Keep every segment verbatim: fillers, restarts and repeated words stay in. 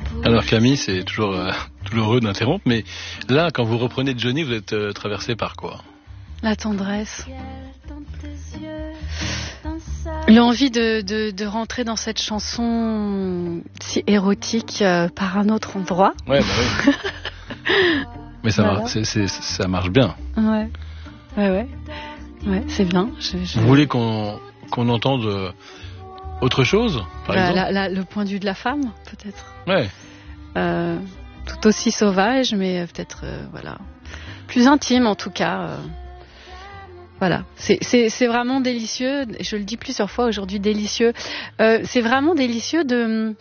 Alors Camille, c'est toujours euh, douloureux d'interrompre, mais là, quand vous reprenez Johnny, vous êtes euh, traversé par quoi? La tendresse. L'envie de, de, de rentrer dans cette chanson si érotique euh, par un autre endroit. Ouais, bah oui. Mais ça, voilà. mar- c'est, c'est, ça marche bien. Ouais, ouais, ouais. Ouais, c'est bien. Je, je... Vous voulez qu'on, qu'on entende autre chose, par la, exemple la, la, Le point de vue de la femme, peut-être. Ouais. Euh, tout aussi sauvage, mais peut-être, euh, voilà, plus intime en tout cas. Euh, voilà, c'est, c'est, c'est vraiment délicieux. Je le dis plusieurs fois aujourd'hui, délicieux. Euh, c'est vraiment délicieux de,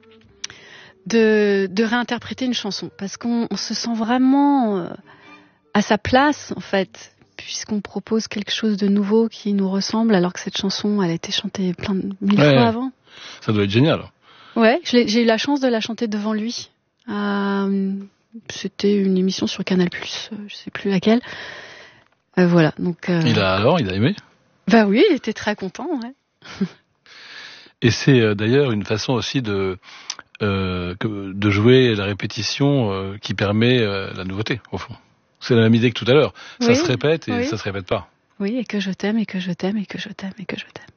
de, de réinterpréter une chanson parce qu'on on se sent vraiment euh, à sa place en fait. Puisqu'on propose quelque chose de nouveau qui nous ressemble, alors que cette chanson, elle a été chantée plein de mille ouais, fois avant. Ça doit être génial. Ouais, je l'ai, j'ai eu la chance de la chanter devant lui. Euh, c'était une émission sur Canal plus, euh, je sais plus laquelle. Euh, voilà, donc. Euh... Il a alors, il a aimé. Bah oui, il était très content. Ouais. Et c'est euh, d'ailleurs une façon aussi de euh, de jouer la répétition euh, qui permet euh, la nouveauté, au fond. C'est la même idée que tout à l'heure. Ça oui, se répète et oui. ça se répète pas. Oui, et que je t'aime, et que je t'aime, et que je t'aime, et que je t'aime.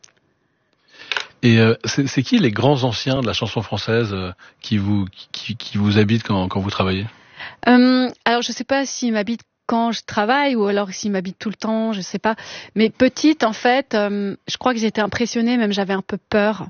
Et euh, c'est, c'est qui les grands anciens de la chanson française euh, qui vous qui, qui vous habitent quand, quand vous travaillez? euh, Alors, je sais pas s'ils m'habitent quand je travaille ou alors s'ils m'habitent tout le temps, je sais pas. Mais petite, en fait, euh, je crois que j'étais impressionnée, même j'avais un peu peur.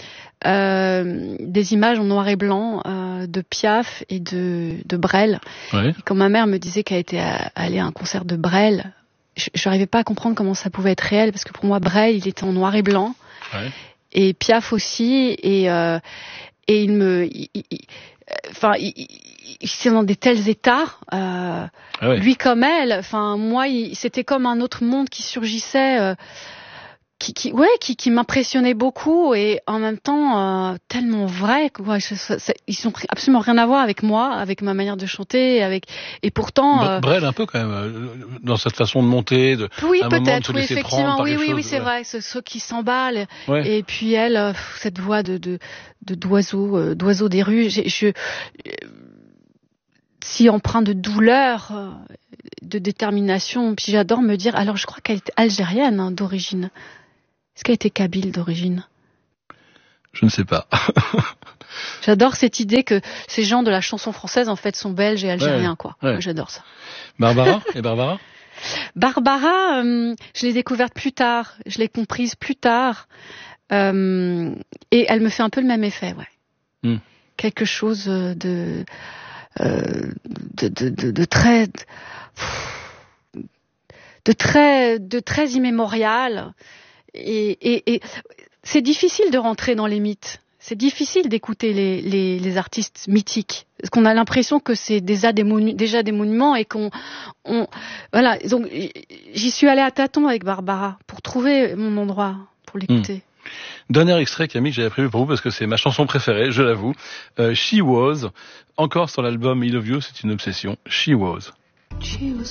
Euh, des images en noir et blanc euh, de Piaf et de, de Brel. Ouais. Et quand ma mère me disait qu'elle était à, allée à un concert de Brel, je n'arrivais pas à comprendre comment ça pouvait être réel, parce que pour moi, Brel, il était en noir et blanc, ouais. Et Piaf aussi, et, euh, et il me... Enfin, il, il, il, c'est dans des tels états, euh, ah ouais. Lui comme elle, enfin, moi, il, c'était comme un autre monde qui surgissait... Euh, Qui, qui, ouais, qui, qui m'impressionnait beaucoup et en même temps euh, tellement vrai. Quoi. Je, ça, ça, ils ont absolument rien à voir avec moi, avec ma manière de chanter, avec et pourtant. Euh... Brel un peu quand même dans cette façon de monter, de. Oui, un peut-être. Moment de se oui, effectivement. Oui, oui, chose, oui, c'est ouais. vrai. Ceux, ceux qui s'emballent. Ouais. Et puis elle, euh, cette voix de de, de d'oiseau, euh, d'oiseau des rues. J'ai, je euh, si empreint de douleur, euh, de détermination. Puis j'adore me dire. Alors, je crois qu'elle était algérienne hein, d'origine. Est-ce qu'elle était kabyle d'origine? Je ne sais pas. J'adore cette idée que ces gens de la chanson française, en fait, sont belges et algériens, ouais, quoi. Ouais. Moi, j'adore ça. Barbara? Et Barbara? Barbara, euh, je l'ai découverte plus tard. Je l'ai comprise plus tard. Euh, et elle me fait un peu le même effet, ouais. Mm. Quelque chose de, euh, de, de, de, de très... de très, de très immémorial. Et, et, et c'est difficile de rentrer dans les mythes. C'est difficile d'écouter les, les, les artistes mythiques. Parce qu'on a l'impression que c'est déjà des, monu- déjà des monuments et qu'on... On, voilà. Donc, j'y suis allée à tâtons avec Barbara pour trouver mon endroit pour l'écouter. Mmh. Dernier extrait, Camille, que j'avais prévu pour vous parce que c'est ma chanson préférée, je l'avoue. Euh, She Was, encore sur l'album I Love You, c'est une obsession. She Was. She was